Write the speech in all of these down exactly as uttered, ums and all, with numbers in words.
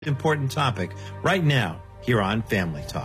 Important topic right now here on Family Talk.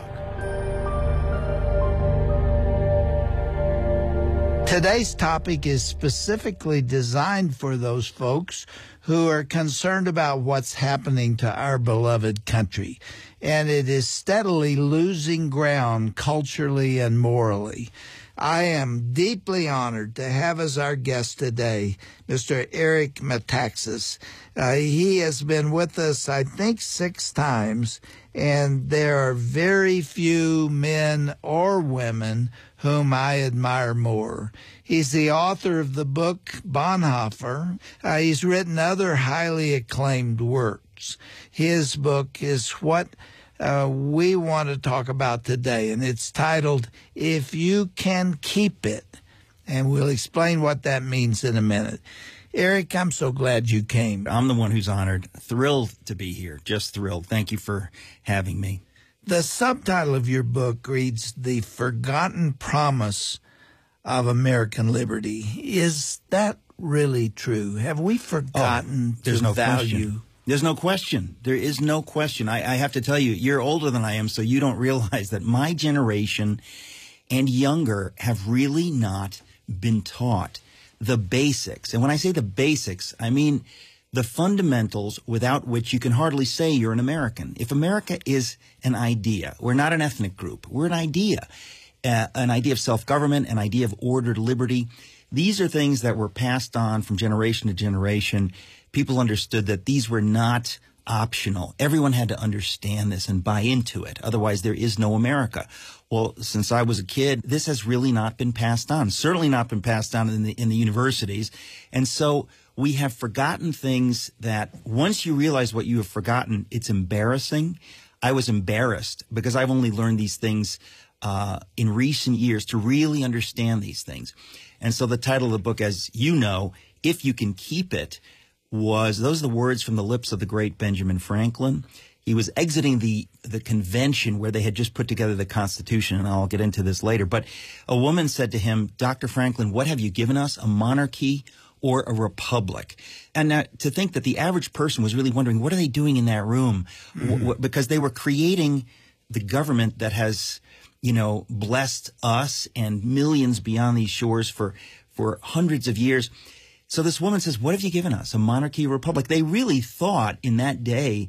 Today's topic is specifically designed for those folks who are concerned about what's happening to our beloved country, and it is steadily losing ground culturally and morally. I am deeply honored to have as our guest today Mister Eric Metaxas. Uh, he has been with us, I think, six times, and there are very few men or women whom I admire more. He's the author of the book Bonhoeffer. Uh, he's written other highly acclaimed works. His book is what Uh, we want to talk about today, and it's titled, If You Can Keep It, and we'll explain what that means in a minute. Eric, I'm so glad you came. I'm the one who's honored, thrilled to be here, just thrilled. Thank you for having me. The subtitle of your book reads, The Forgotten Promise of American Liberty. Is that really true? Have we forgotten oh, there's to no value? Question. There's no question. There is no question. I, I have to tell you, you're older than I am, so you don't realize that my generation and younger have really not been taught the basics. And when I say the basics, I mean the fundamentals without which you can hardly say you're an American. If America is an idea, we're not an ethnic group, we're an idea, uh, an idea of self-government, an idea of ordered liberty. These are things that were passed on from generation to generation. People understood that these were not optional. Everyone had to understand this and buy into it. Otherwise, there is no America. Well, since I was a kid, this has really not been passed on, certainly not been passed on in the, in the universities. And so we have forgotten things that once you realize what you have forgotten, it's embarrassing. I was embarrassed because I've only learned these things uh, in recent years to really understand these things. And so the title of the book, as you know, If You Can Keep It, was, those are the words from the lips of the great Benjamin Franklin. He was exiting the, the convention where they had just put together the Constitution, and I'll get into this later. But a woman said to him, Doctor Franklin, what have you given us, a monarchy or a republic? And now to think that the average person was really wondering, what are they doing in that room? Mm-hmm. w- w- because they were creating the government that has, you know, blessed us and millions beyond these shores for, for hundreds of years. So this woman says, what have you given us, a monarchy or republic? They really thought in that day,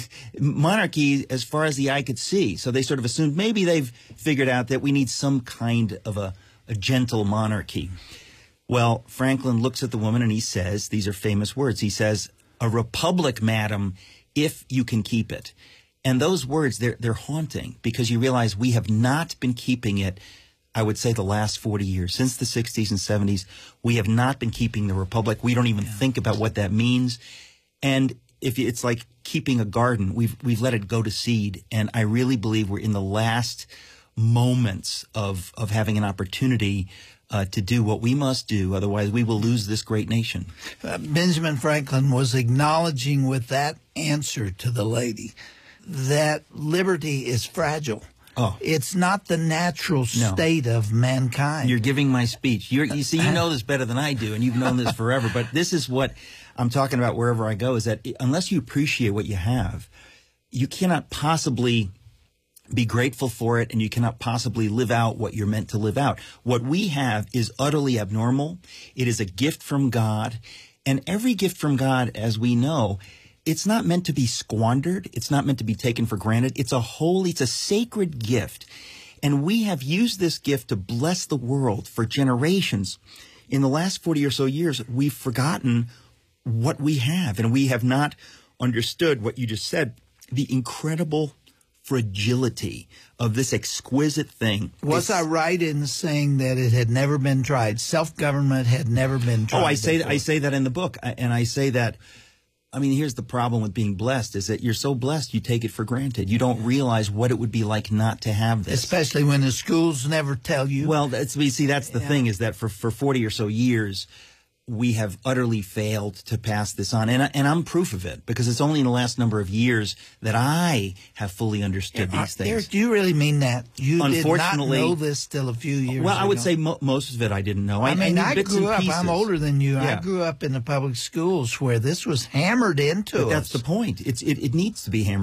monarchy as far as the eye could see. So they sort of assumed maybe they've figured out that we need some kind of a, a gentle monarchy. Well, Franklin looks at the woman and he says, these are famous words. He says, a republic, madam, if you can keep it. And those words, they're, they're haunting because you realize we have not been keeping it. I would say the last forty years, since the sixties and seventies, we have not been keeping the republic. We don't even yeah. think about what that means. And if it's like keeping a garden, we've we've let it go to seed. And I really believe we're in the last moments of of having an opportunity uh, to do what we must do. Otherwise, we will lose this great nation. Uh, Benjamin Franklin was acknowledging with that answer to the lady that liberty is fragile. Oh. It's not the natural state no. of mankind. You're giving my speech. You're, you see, you know this better than I do, and you've known this forever. But this is what I'm talking about wherever I go, is that unless you appreciate what you have, you cannot possibly be grateful for it, and you cannot possibly live out what you're meant to live out. What we have is utterly abnormal. It is a gift from God, and every gift from God, as we know, it's not meant to be squandered. It's not meant to be taken for granted. It's a holy, it's a sacred gift. And we have used this gift to bless the world for generations. In the last forty or so years, we've forgotten what we have, and we have not understood what you just said, the incredible fragility of this exquisite thing. Was I right in saying that it had never been tried? Self-government had never been tried. Oh, I say before. I say that in the book, and I say that. I mean, here's the problem with being blessed is that you're so blessed you take it for granted. You don't realize what it would be like not to have this. Especially when the schools never tell you. Well, that's, you see, that's the yeah. thing is that for, for forty or so years, we have utterly failed to pass this on. And, I, and I'm proof of it, because it's only in the last number of years that I have fully understood Yeah, these things. Eric, do you really mean that? You did not Unfortunately- know this till a few years Well, I would ago? say mo- most of it I didn't know. I mean, knew I, bits grew and up, pieces. I'm older than you. I Yeah. grew up in the public schools where this was hammered into But us. that's the point. It's, it, it needs to be hammered